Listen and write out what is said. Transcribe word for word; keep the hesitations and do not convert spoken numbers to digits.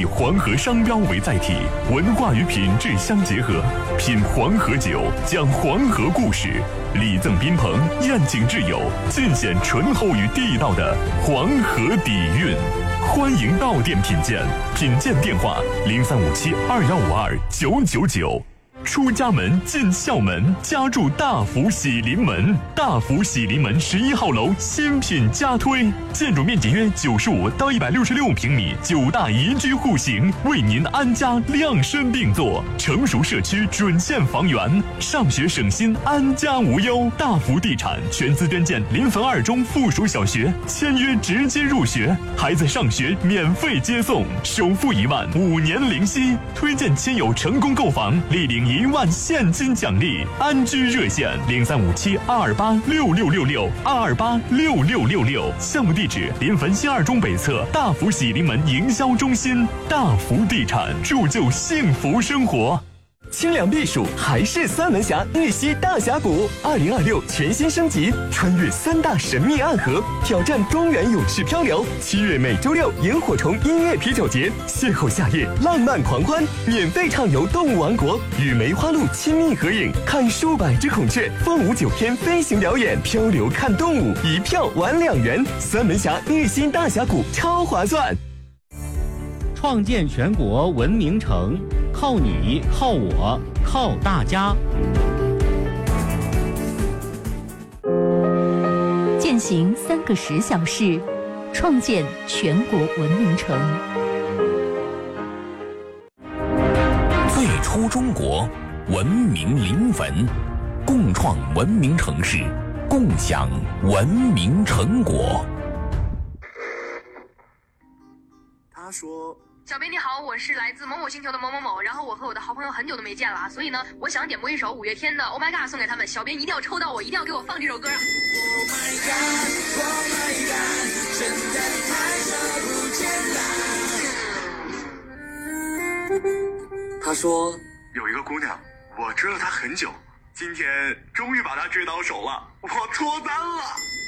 以黄河商标为载体，文化与品质相结合，品黄河酒，讲黄河故事，礼赠宾朋，宴请挚友，尽显醇厚与地道的黄河底蕴。欢迎到店品鉴，品鉴电话零三五七二幺五二九九九。出家门进校门，家住大福喜临门。大福喜临门十一号楼新品加推，建筑面积约九十五到一百六十六平米，九大宜居户型，为您安家量身定做。成熟社区准现房源，上学省心，安家无忧。大福地产全资捐建临汾二中附属小学，签约直接入学，孩子上学免费接送，首付一万，五年零息。推荐亲友成功购房，立领一万现金奖励。安居热线零三五七二二八六六六六二二八六六六六。项目地址临汾新二中北侧大福喜临门营销中心。大福地产，铸就幸福生活。 清凉避暑还是三门峡日西大峡谷，二零二六全新升级，穿越三大神秘暗河，挑战中原勇士漂流。七月每周六萤火虫音乐啤酒节，邂逅夏夜浪漫狂欢，免费畅游动物王国，与梅花鹿亲密合影，看数百只孔雀，凤舞九天飞行表演，漂流看动物，一票玩两元。三门峡日西大峡谷超划算。 创建全国文明城，靠你，靠我，靠大家。 践行三个十小时，创建全国文明城。 最初中国，文明临汾，共创文明城市，共享文明成果。 他说， 小编你好，我是来自某某星球的某某某，然后我和我的好朋友很久都没见了，所以呢，我想点播一首五月天的 Oh My God 送给他们，小编一定要抽到我，一定要给我放这首歌啊 Oh my God Oh my God 真的太久不见了。他说， 有一个姑娘，我追了她很久，今天终于把她追到手了，我脱单了。